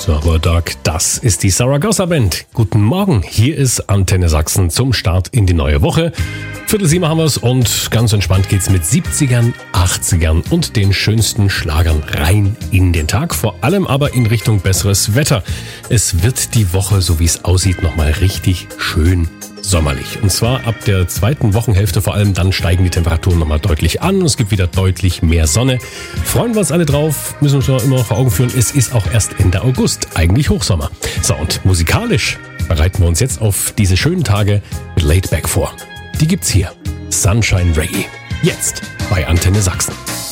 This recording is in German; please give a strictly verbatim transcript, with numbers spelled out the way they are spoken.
Server-Tag, das ist die Zaragoza Band. Guten Morgen, hier ist Antenne Sachsen zum Start in die neue Woche. Viertel sieben haben wir's und ganz entspannt geht's mit siebzigern, achtzigern und den schönsten Schlagern rein in den Tag. Vor allem aber in Richtung besseres Wetter. Es wird die Woche, so wie es aussieht, nochmal richtig schön sommerlich. Und zwar ab der zweiten Wochenhälfte vor allem, dann steigen die Temperaturen nochmal deutlich an und es gibt wieder deutlich mehr Sonne. Freuen wir uns alle drauf, müssen wir uns immer vor Augen führen, es ist auch erst Ende August, eigentlich Hochsommer. So, und musikalisch bereiten wir uns jetzt auf diese schönen Tage mit Laid Back vor. Die gibt's hier. Sunshine Reggae. Jetzt bei Antenne Sachsen.